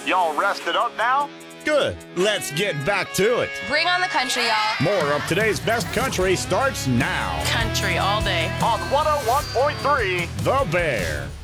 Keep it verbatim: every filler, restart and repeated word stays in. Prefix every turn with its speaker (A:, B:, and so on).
A: Y'all rested up now?
B: Good. Let's get back to it.
C: Bring on the country, y'all.
B: More of today's best country starts now.
D: Country all day.
A: On one oh one point three
B: The Bear.